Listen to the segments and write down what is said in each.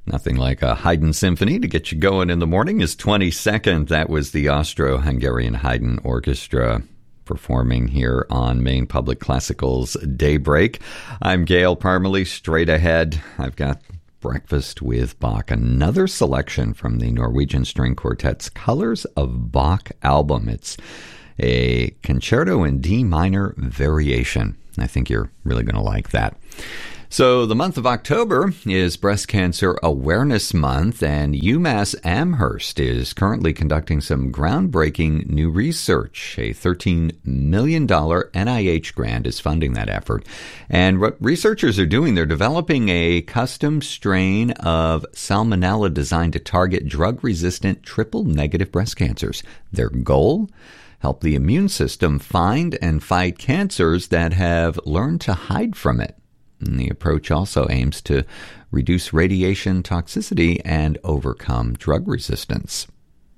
Nothing like a Haydn symphony to get you going in the morning. Is 22nd. That was the Austro-Hungarian Haydn Orchestra performing here on Maine Public Classical's Daybreak. I'm Gail Parmalee. Straight ahead, I've got Breakfast with Bach, another selection from the Norwegian String Quartet's Colors of Bach album. It's a concerto in D minor variation. I think you're really going to like that. So the month of October is Breast Cancer Awareness Month, and UMass Amherst is currently conducting some groundbreaking new research. A $13 million NIH grant is funding that effort. And what researchers are doing, they're developing a custom strain of salmonella designed to target drug-resistant triple-negative breast cancers. Their goal? Help the immune system find and fight cancers that have learned to hide from it. And the approach also aims to reduce radiation toxicity and overcome drug resistance.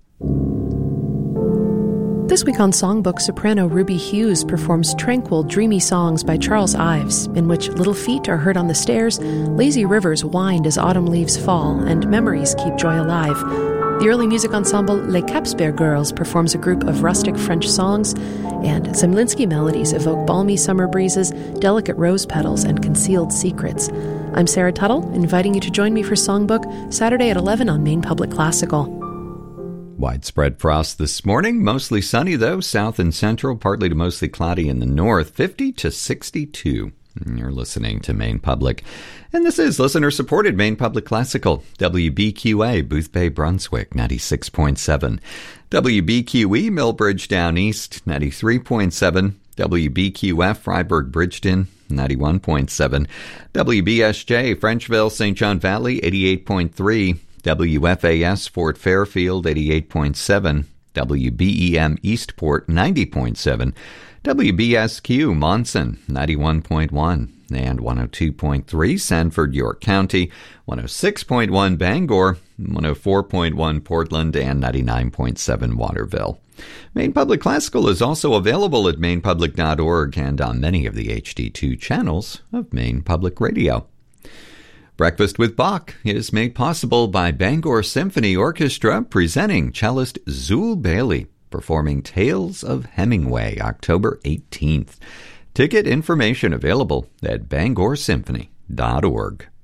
This week on Songbook, soprano Ruby Hughes performs tranquil, dreamy songs by Charles Ives, in which little feet are heard on the stairs, lazy rivers wind as autumn leaves fall, and memories keep joy alive. The early music ensemble Les Capsper Girls performs a group of rustic French songs, and Zemlinsky melodies evoke balmy summer breezes, delicate rose petals, and concealed secrets. I'm Sarah Tuttle, inviting you to join me for Songbook Saturday at 11 on Maine Public Classical. Widespread frost this morning, mostly sunny though, south and central, partly to mostly cloudy in the north, 50 to 62. You're listening to Maine Public. And this is listener-supported Maine Public Classical, WBQA, Boothbay, Brunswick, 96.7. WBQE, Millbridge Down East, 93.7. WBQF, Freiburg, Bridgeton, 91.7. WBSJ, Frenchville, St. John Valley, 88.3. WFAS, Fort Fairfield, 88.7. WBEM, Eastport, 90.7. WBSQ, Monson, 91.1, and 102.3, Sanford, York County, 106.1, Bangor, 104.1, Portland, and 99.7, Waterville. Maine Public Classical is also available at mainepublic.org and on many of the HD2 channels of Maine Public Radio. Breakfast with Bach is made possible by Bangor Symphony Orchestra, presenting cellist Zool Bailey, performing Tales of Hemingway, October 18th. Ticket information available at bangorsymphony.org.